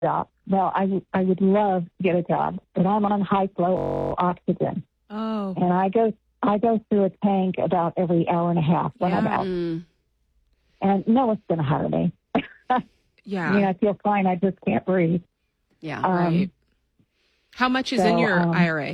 job. Well, I would love to get a job, but I'm on high flow oxygen. Oh. And I go through a tank about every hour and a half when I'm out. And no one's going to hire me. Yeah. I mean, I feel fine. I just can't breathe. Yeah. Right. How much is in your IRA?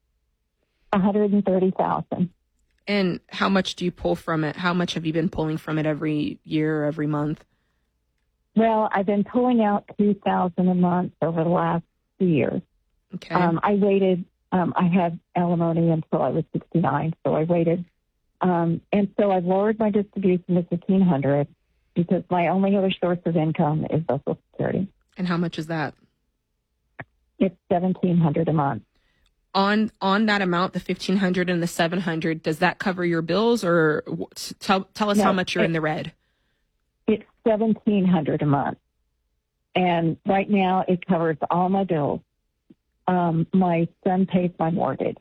$130,000. And how much do you pull from it? How much have you been pulling from it every year, every month? Well, I've been pulling out $2,000 a month over the last 2 years. Okay. I waited. I had alimony until I was 69, so I waited. And so I've lowered my distribution to $1,500 because my only other source of income is Social Security. And how much is that? It's $1,700 a month. On that amount, the $1,500 and the $700, does that cover your bills, or tell us how much you're in the red? It's $1,700 a month, and right now it covers all my bills. My son pays my mortgage.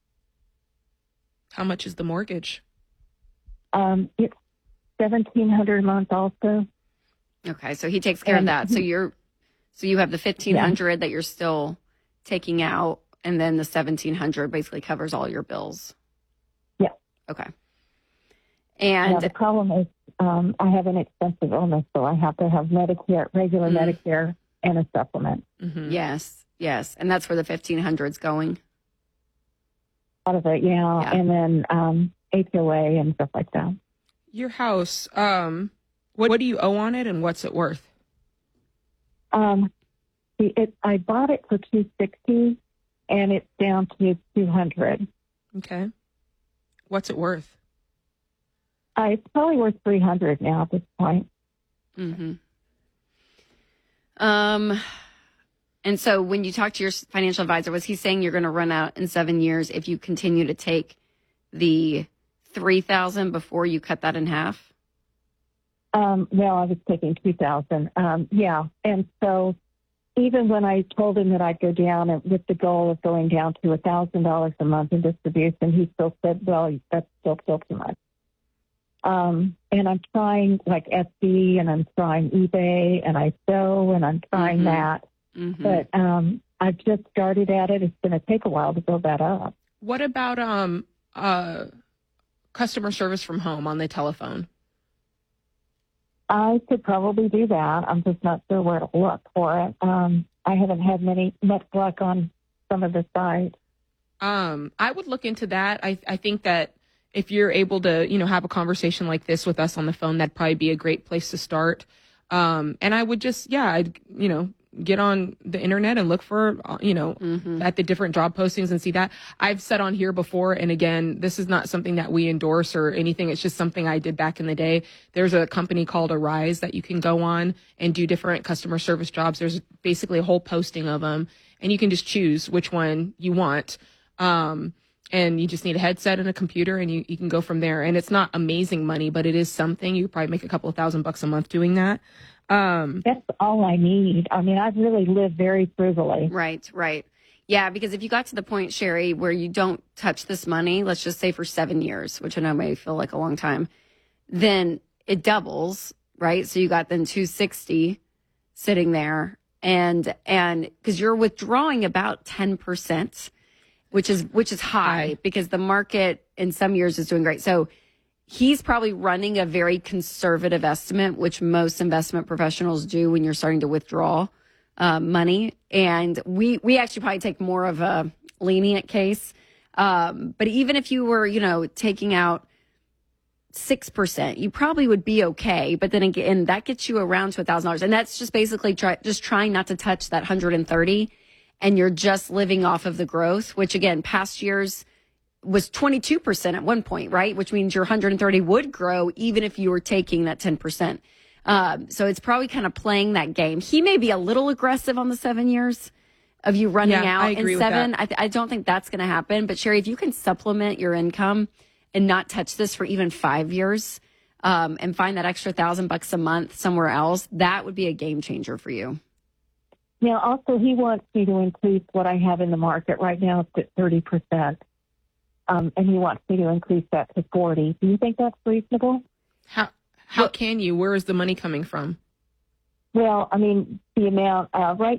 How much is the mortgage? It's $1,700 a month also. Okay, so he takes care of that. So you have the $1,500 that you're still taking out, and then the $1,700 basically covers all your bills. Yeah. Okay. And the problem is I have an expensive illness, so I have to have Medicare, regular Medicare, and a supplement. Mm-hmm. Yes. And that's where the $1,500 is going. A lot of it, yeah. And then HOA and stuff like that. Your house, what do you owe on it, and what's it worth? I bought it for $260, and it's down to $200. Okay. What's it worth? It's probably worth $300 now at this point. Mm-hmm. And so when you talk to your financial advisor, was he saying you're going to run out in 7 years if you continue to take the $3,000 before you cut that in half? No, I was taking $2,000. Yeah. And so even when I told him that I'd go down with the goal of going down to $1,000 a month in distribution, he still said, well, that's still too much. And I'm trying like Etsy, and I'm trying eBay, and I sew, and I'm trying that. Mm-hmm. But I've just started at it. It's going to take a while to build that up. What about customer service from home on the telephone? I could probably do that. I'm just not sure where to look for it. I haven't had much luck on some of the sites. I would look into that. I think that if you're able to, have a conversation like this with us on the phone, that'd probably be a great place to start. And I would just, get on the internet and look for, at the different job postings and see that. I've said on here before, and again, this is not something that we endorse or anything. It's just something I did back in the day. There's a company called Arise that you can go on and do different customer service jobs. There's basically a whole posting of them, and you can just choose which one you want. And you just need a headset and a computer, and you can go from there. And it's not amazing money, but it is something. You probably make a couple of $1,000 a month doing that. That's all I need. I mean, I've really lived very frugally. Right. Yeah, because if you got to the point, Sherry, where you don't touch this money, let's just say for 7 years, which I know may feel like a long time, then it doubles, right? So you got then 260 sitting there, and because you're withdrawing about 10%, which is high because the market in some years is doing great. So he's probably running a very conservative estimate, which most investment professionals do when you're starting to withdraw money. And we actually probably take more of a lenient case. But even if you were, taking out 6%, you probably would be okay. But then again, that gets you around to $1,000. And that's just basically just trying not to touch that 130. And you're just living off of the growth, which again, past years was 22% at one point, right? Which means your 130 would grow even if you were taking that 10%. So it's probably kind of playing that game. He may be a little aggressive on the 7 years of you running out in 7. I don't think that's going to happen. But Sherry, if you can supplement your income and not touch this for even 5 years, and find that extra $1,000 a month somewhere else, that would be a game changer for you. Now, also, he wants me to increase what I have in the market right now. It's at 30%. And he wants me to increase that to 40. Do you think that's reasonable? How can you? Where is the money coming from? Well, I mean, the amount right